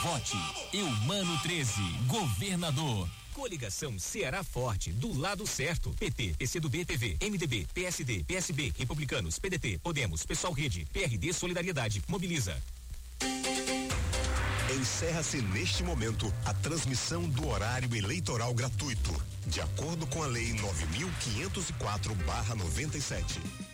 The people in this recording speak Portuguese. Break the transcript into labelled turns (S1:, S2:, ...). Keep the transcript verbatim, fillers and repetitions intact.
S1: Vote Eumano treze, governador.
S2: Coligação Ceará Forte, do lado certo. P T, P C do B, P V, M D B, P S D, P S B, Republicanos, P D T, Podemos, Pessoal Rede, P R D Solidariedade, Mobiliza.
S3: Encerra-se neste momento a transmissão do horário eleitoral gratuito, de acordo com a Lei nove mil quinhentos e quatro barra noventa e sete.